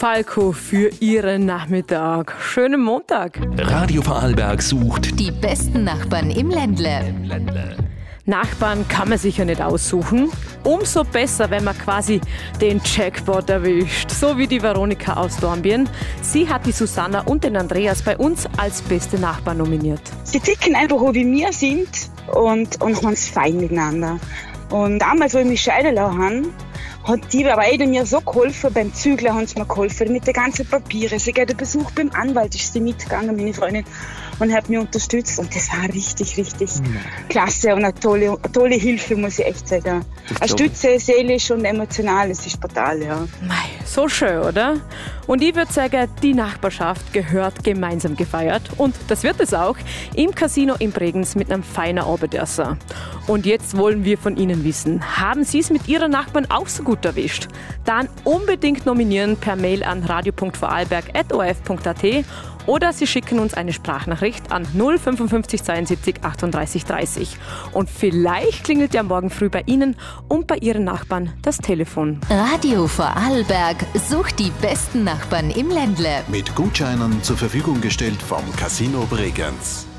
Falco für Ihren Nachmittag. Schönen Montag. Radio Vorarlberg sucht die besten Nachbarn im Ländle. Nachbarn kann man sich ja nicht aussuchen. Umso besser, wenn man quasi den Jackpot erwischt. So wie die Veronika aus Dornbirn. Sie hat die Susanna und den Andreas bei uns als beste Nachbarn nominiert. Sie ticken einfach, wo wir mir sind und haben es fein miteinander. Und damals, wo ich mich scheiden lassen habe, hat die aber mir so geholfen. Beim Zügler haben sie mir geholfen mit den ganzen Papieren. Sogar der Besuch beim Anwalt ist sie mitgegangen, meine Freundin, und hat mich unterstützt. Und das war richtig klasse und eine tolle Hilfe, muss ich echt sagen. Eine Stütze, seelisch und emotional, es ist brutal, ja. Mei, so schön, oder? Und ich würde sagen, die Nachbarschaft gehört gemeinsam gefeiert. Und das wird es auch im Casino in Bregenz mit einem feinen Abendessen. Und jetzt wollen wir von Ihnen wissen, haben Sie es mit Ihren Nachbarn auch so gut erwischt? Dann unbedingt nominieren per Mail an radio.vorarlberg@orf.at oder Sie schicken uns eine Sprachnachricht an 055 72 38 30. Und vielleicht klingelt ja morgen früh bei Ihnen und bei Ihren Nachbarn das Telefon. Radio Vorarlberg sucht die besten Nachbarn im Ländle. mit Gutscheinen zur Verfügung gestellt vom Casino Bregenz.